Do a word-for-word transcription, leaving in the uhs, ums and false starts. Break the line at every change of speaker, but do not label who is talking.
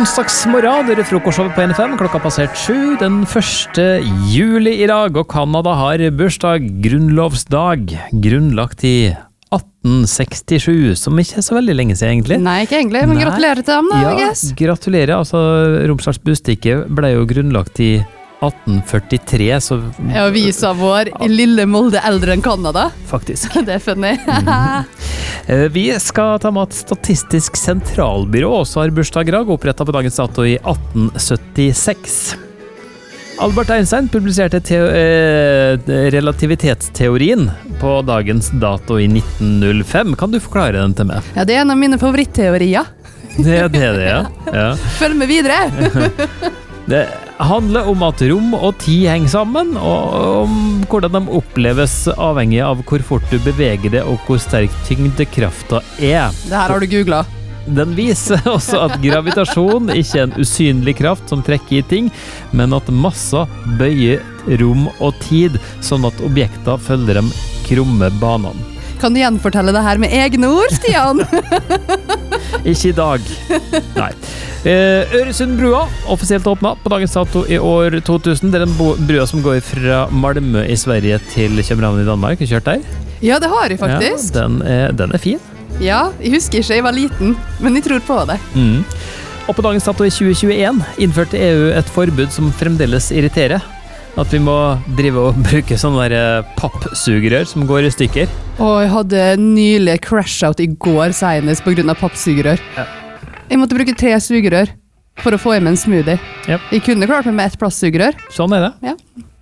onsdagsmorgen, dere frokostshowet på N F M, klokka passert sju, den første juli i dag, og Kanada har bursdag, grunnlovsdag, grunnlagt i atten sekstisju, som ikke er så veldig lenge siden egentlig.
Nei, ikke egentlig, men
Nei.
gratulerer til dem da,
Ja,
I guess.
gratulerer, altså Romsdals Budstikke ble jo grunnlagt i atten førtitre, så
Ja, og visa vår I lille Molde eldre enn Kanada.
faktisk.
Det er funny.
Eh, Vi skal ta med at Statistisk sentralbyrå også har bursdag I dag, opprettet på dagens dato I atten syttiseks. Albert Einstein publiserte teo- eh, relativitetsteorien på dagens dato I nitten null fem. Kan du forklare den til meg?
Ja, det er en av mine favorittteorier.
Det er det, det er. Ja.
Følg med videre.
Det handler om at rom og tid henger sammen, og om hvordan de oppleves avhengig av hvor fort du beveger deg, og hvor sterk tyngdekrafta er.
Det her har du googlet.
Den viser også at gravitasjon ikke er en usynlig kraft som trekker I ting, men at masser bøyer rom og tid, sånn at objekter følger de krumme banene.
Kan du gjenfortelle det her med egne ord, Stian?
Ikke I dag. Nei. Eh, Øresundbrua, offisielt åpnet på dagens dato I år to tusen. Det er den bo- brua som går fra Malmö I Sverige til København I Danmark. Har du kjørt der?
Ja, det har jeg faktisk.
Ja, den er, den er fin.
Ja, jeg husker ikke jeg var liten, men jeg tror på det.
Mm. Og på dagens dato I tjue tjueen innførte EU et forbud som fremdeles irriterer. At vi må drive og bruke sånne der pappsugerør som går I stykker.
Og jeg hadde nylig crash-out I går senest på grunn av pappsugerør.
Ja.
Jeg måtte bruke tre sugerør for å få I meg en smoothie.
Ja.
Jeg kunne klart meg med ett plastsugerør.
Sånn er det.
Ja.